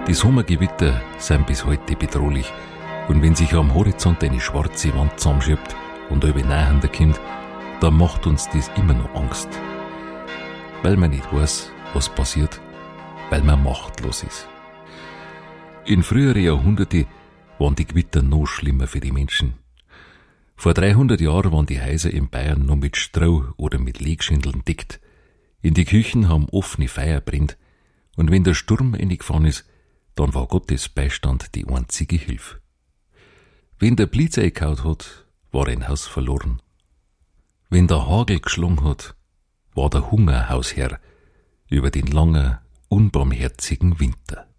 Die Sommergewitter sind bis heute bedrohlich. Und wenn sich am Horizont eine schwarze Wand zusammenschiebt und über näher kommt, dann macht uns das immer noch Angst. Weil man nicht weiß, was passiert, weil man machtlos ist. In früheren Jahrhunderten waren die Gewitter noch schlimmer für die Menschen. Vor 300 Jahren waren die Häuser in Bayern noch mit Stroh oder mit Legschindeln deckt. In die Küchen haben offene Feuer brennt. Und wenn der Sturm eingefahren ist, dann war Gottes Beistand die einzige Hilfe. Wenn der Blitz eingehauen hat, war ein Haus verloren. Wenn der Hagel geschlagen hat, war der Hunger Hausherr über den langen, unbarmherzigen Winter.